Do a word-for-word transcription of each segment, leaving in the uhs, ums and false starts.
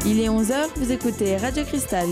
Il est onze heures, vous écoutez Radio Cristal.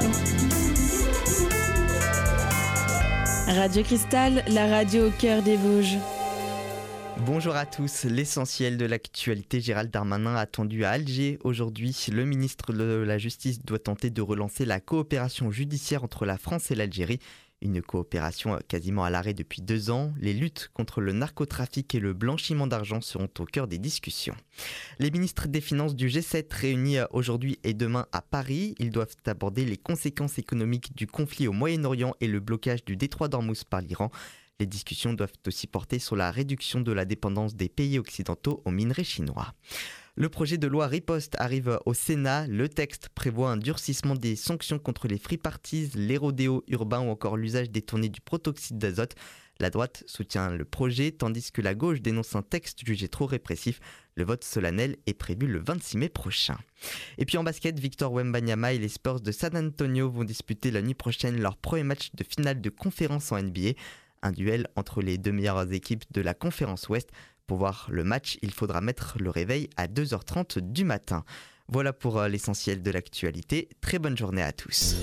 Radio Cristal, la radio au cœur des Vosges. Bonjour à tous, l'essentiel de l'actualité. Gérald Darmanin attendu à Alger aujourd'hui. Le ministre de la Justice doit tenter de relancer la coopération judiciaire entre la France et l'Algérie. Une coopération quasiment à l'arrêt depuis deux ans. Les luttes contre le narcotrafic et le blanchiment d'argent seront au cœur des discussions. Les ministres des Finances du G sept réunis aujourd'hui et demain à Paris. Ils doivent aborder les conséquences économiques du conflit au Moyen-Orient et le blocage du détroit d'Ormuz par l'Iran. Les discussions doivent aussi porter sur la réduction de la dépendance des pays occidentaux aux minerais chinois. Le projet de loi Riposte arrive au Sénat. Le texte prévoit un durcissement des sanctions contre les free parties, les rodéos urbains ou encore l'usage détourné du protoxyde d'azote. La droite soutient le projet tandis que la gauche dénonce un texte jugé trop répressif. Le vote solennel est prévu le vingt-six mai prochain. Et puis en basket, Victor Wembanyama et les Spurs de San Antonio vont disputer la nuit prochaine leur premier match de finale de conférence en N B A. Un duel entre les deux meilleures équipes de la conférence Ouest. Pour voir le match, il faudra mettre le réveil à deux heures trente du matin. Voilà pour l'essentiel de l'actualité. Très bonne journée à tous.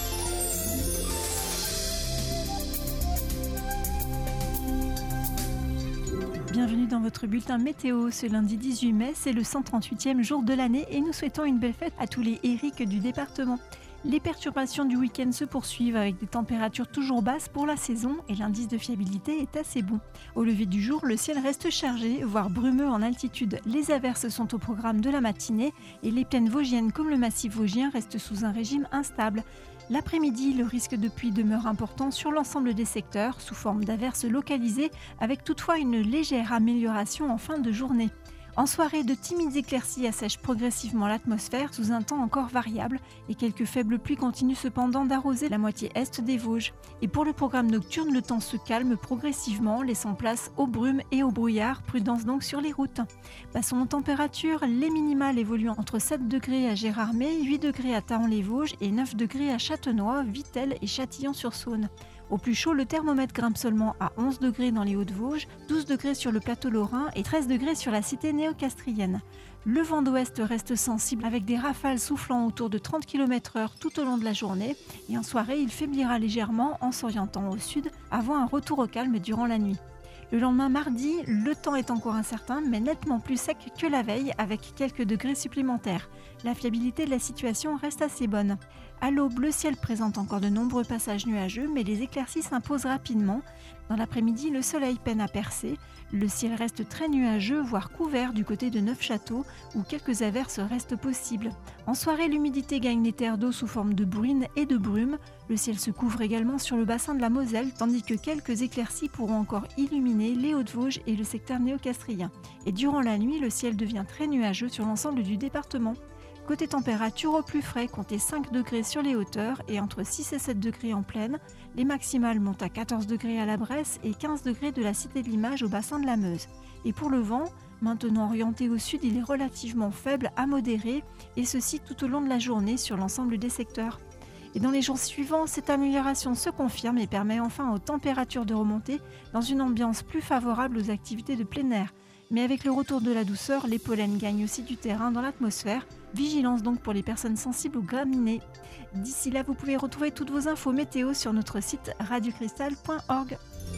Bienvenue dans votre bulletin météo. Ce lundi dix-huit mai, c'est le cent trente-huitième jour de l'année et nous souhaitons une belle fête à tous les Éric du département. Les perturbations du week-end se poursuivent avec des températures toujours basses pour la saison et l'indice de fiabilité est assez bon. Au lever du jour, le ciel reste chargé, voire brumeux en altitude. Les averses sont au programme de la matinée et les plaines vosgiennes comme le massif vosgien restent sous un régime instable. L'après-midi, le risque de pluie demeure important sur l'ensemble des secteurs, sous forme d'averses localisées, avec toutefois une légère amélioration en fin de journée. En soirée, de timides éclaircies assèchent progressivement l'atmosphère sous un temps encore variable et quelques faibles pluies continuent cependant d'arroser la moitié est des Vosges. Et pour le programme nocturne, le temps se calme progressivement, laissant place aux brumes et aux brouillards, prudence donc sur les routes. Passons aux températures, les minimales évoluent entre sept degrés à Gérardmer, huit degrés à Thaon-les-Vosges et neuf degrés à Châtenois, Vittel et Châtillon-sur-Saône. Au plus chaud, le thermomètre grimpe seulement à onze degrés dans les Hauts-de-Vosges, douze degrés sur le plateau lorrain et treize degrés sur la cité néo-castrienne. Le vent d'ouest reste sensible avec des rafales soufflant autour de trente kilomètres heure tout au long de la journée et en soirée, il faiblira légèrement en s'orientant au sud avant un retour au calme durant la nuit. Le lendemain mardi, le temps est encore incertain mais nettement plus sec que la veille avec quelques degrés supplémentaires. La fiabilité de la situation reste assez bonne. À l'aube, le ciel présente encore de nombreux passages nuageux mais les éclaircies s'imposent rapidement. Dans l'après-midi, le soleil peine à percer. Le ciel reste très nuageux, voire couvert du côté de Neufchâteau où quelques averses restent possibles. En soirée, l'humidité gagne les terres d'eau sous forme de bruine et de brume. Le ciel se couvre également sur le bassin de la Moselle, tandis que quelques éclaircies pourront encore illuminer les Hauts-de-Vosges et le secteur néo-castrien. Et durant la nuit, le ciel devient très nuageux sur l'ensemble du département. Côté température, au plus frais, comptez cinq degrés sur les hauteurs et entre six et sept degrés en plaine. Les maximales montent à quatorze degrés à la Bresse et quinze degrés de la Cité de l'Image au bassin de la Meuse. Et pour le vent, maintenant orienté au sud, il est relativement faible à modéré et ceci tout au long de la journée sur l'ensemble des secteurs. Et dans les jours suivants, cette amélioration se confirme et permet enfin aux températures de remonter dans une ambiance plus favorable aux activités de plein air. Mais avec le retour de la douceur, les pollens gagnent aussi du terrain dans l'atmosphère. Vigilance donc pour les personnes sensibles aux graminées. D'ici là, vous pouvez retrouver toutes vos infos météo sur notre site radio cristal point org.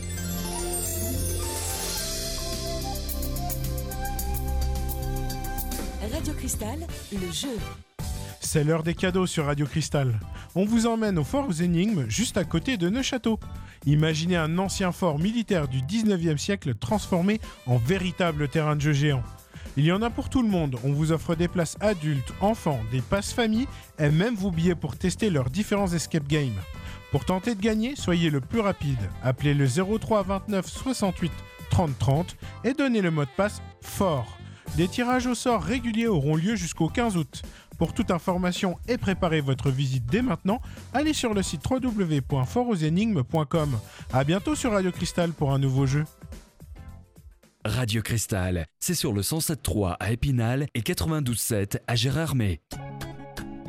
Radio Cristal, le jeu. C'est l'heure des cadeaux sur Radio Cristal. On vous emmène au fort aux énigmes, juste à côté de Neufchâteau. Imaginez un ancien fort militaire du dix-neuvième siècle transformé en véritable terrain de jeu géant. Il y en a pour tout le monde. On vous offre des places adultes, enfants, des passes famille et même vos billets pour tester leurs différents escape games. Pour tenter de gagner, soyez le plus rapide. Appelez le zéro trois vingt-neuf soixante-huit trente trente et donnez le mot de passe FORT. Des tirages au sort réguliers auront lieu jusqu'au quinze août. Pour toute information et préparer votre visite dès maintenant, allez sur le site w w w point fort aux énigmes point com. À bientôt sur Radio Cristal pour un nouveau jeu. Radio Cristal, c'est sur le cent sept virgule trois à Épinal et quatre-vingt-douze virgule sept à Gérardmer.